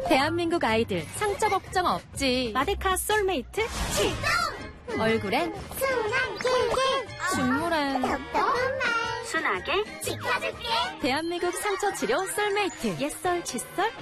대한민국 아이들 상처 걱정 없지. 마데카 솔메이트 출동! 얼굴엔 순한 길게 중물엔 똑똑한 말 순하게 지켜줄게. 대한민국 상처 치료 솔메이트. 옛설 칫솔